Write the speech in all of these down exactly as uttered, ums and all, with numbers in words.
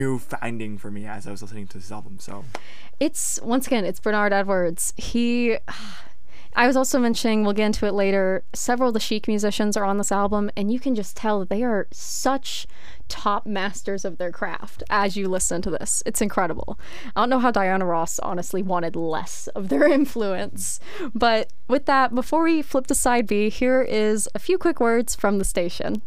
new finding for me as I was listening to this album. So it's, once again, it's Bernard Edwards. He... I was also mentioning, we'll get into it later, several of the Chic musicians are on this album, and you can just tell that they are such top masters of their craft as you listen to this. It's incredible. I don't know how Diana Ross honestly wanted less of their influence. But with that, before we flip to side B, here is a few quick words from the station.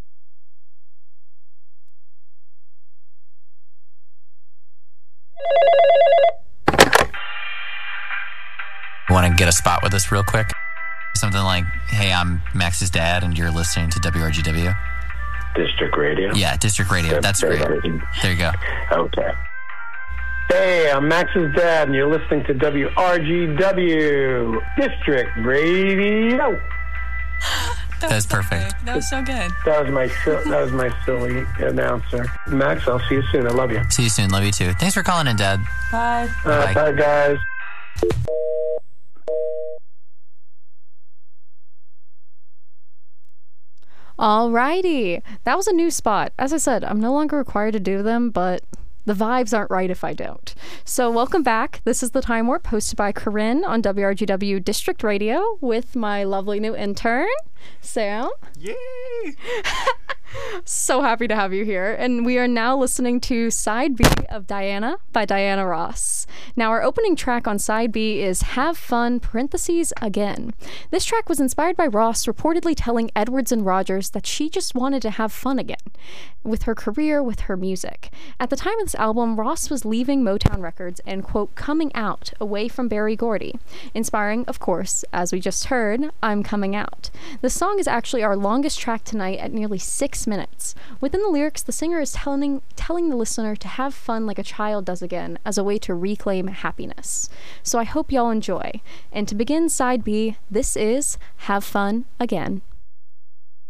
Want to get a spot with us real quick? Something like, hey, I'm Max's dad, and you're listening to W R G W. District Radio? Yeah, District Radio. That's great. There you go. Okay. Hey, I'm Max's dad, and you're listening to W R G W, District Radio. That was perfect. That was so good. That was my that was my silly announcer. Max, I'll see you soon. I love you. See you soon. Love you too. Thanks for calling in, Dad. Bye. Uh, Bye. Bye, guys. Alrighty, that was a new spot. As I said, I'm no longer required to do them, but the vibes aren't right if I don't. So welcome back. This is The Time Warp, hosted by Corinne on W R G W District Radio with my lovely new intern, Sam. yay! So happy to have you here. And we are now listening to Side B of Diana by Diana Ross. Now, our opening track on Side B is Have Fun, parentheses, Again. This track was inspired by Ross reportedly telling Edwards and Rogers that she just wanted to have fun again with her career, with her music. At the time of this album, Ross was leaving Motown Records and, quote, coming out away from Berry Gordy, inspiring, of course, as we just heard, I'm Coming Out. The song is actually our longest track tonight at nearly six minutes. Within the lyrics, the singer is telling telling the listener to have fun like a child does again as a way to reclaim happiness. So I hope y'all enjoy. And to begin side B, this is Have Fun Again.